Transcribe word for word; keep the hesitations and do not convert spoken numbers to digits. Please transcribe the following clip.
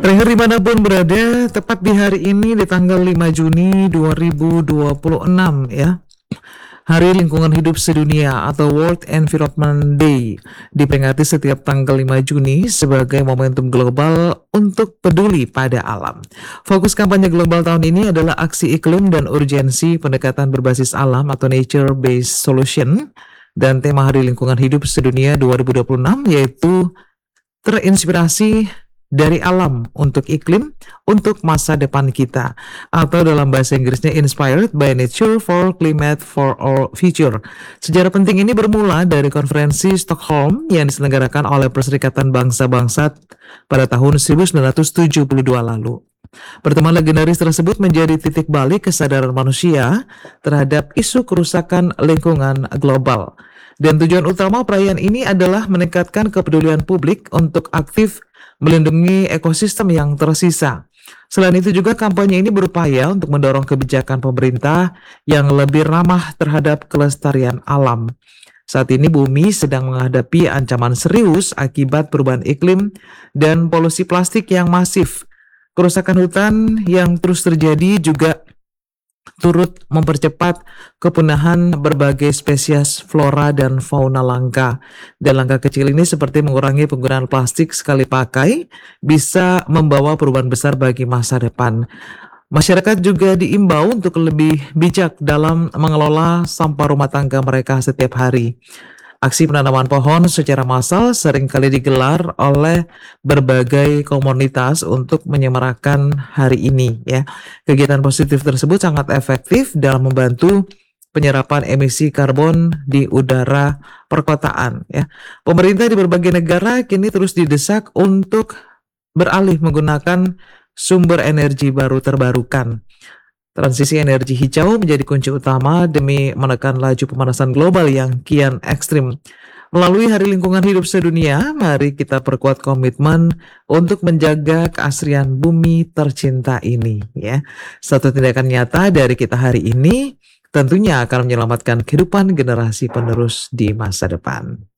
Pendengar dimanapun berada, tepat di hari ini di tanggal lima Juni dua ribu dua puluh enam ya, Hari Lingkungan Hidup Sedunia atau World Environment Day diperingati setiap tanggal lima Juni sebagai momentum global untuk peduli pada alam. Fokus kampanye global tahun ini adalah aksi iklim dan urgensi pendekatan berbasis alam atau nature-based solution, dan tema Hari Lingkungan Hidup Sedunia dua ribu dua puluh enam yaitu terinspirasi dari alam untuk iklim, untuk masa depan kita, atau dalam bahasa Inggrisnya Inspired by Nature for Climate for Our Future. Sejarah penting ini bermula dari konferensi Stockholm yang diselenggarakan oleh Perserikatan Bangsa-Bangsa pada tahun seribu sembilan ratus tujuh puluh dua lalu. Pertemuan legendaris tersebut menjadi titik balik kesadaran manusia terhadap isu kerusakan lingkungan global. Dan tujuan utama perayaan ini adalah meningkatkan kepedulian publik untuk aktif melindungi ekosistem yang tersisa. Selain itu juga kampanye ini berupaya untuk mendorong kebijakan pemerintah yang lebih ramah terhadap kelestarian alam. Saat ini bumi sedang menghadapi ancaman serius akibat perubahan iklim dan polusi plastik yang masif. Kerusakan hutan yang terus terjadi juga turut mempercepat kepunahan berbagai spesies flora dan fauna langka. Dan langkah kecil ini seperti mengurangi penggunaan plastik sekali pakai bisa membawa perubahan besar bagi masa depan. Masyarakat juga diimbau untuk lebih bijak dalam mengelola sampah rumah tangga mereka setiap hari. Aksi penanaman pohon secara massal seringkali digelar oleh berbagai komunitas untuk menyemarakan hari ini ya. Kegiatan positif tersebut sangat efektif dalam membantu penyerapan emisi karbon di udara perkotaan ya. Pemerintah di berbagai negara kini terus didesak untuk beralih menggunakan sumber energi baru terbarukan. Transisi energi hijau menjadi kunci utama demi menekan laju pemanasan global yang kian ekstrim. Melalui Hari Lingkungan Hidup Sedunia, mari kita perkuat komitmen untuk menjaga keasrian bumi tercinta ini ya. Satu tindakan nyata dari kita hari ini tentunya akan menyelamatkan kehidupan generasi penerus di masa depan.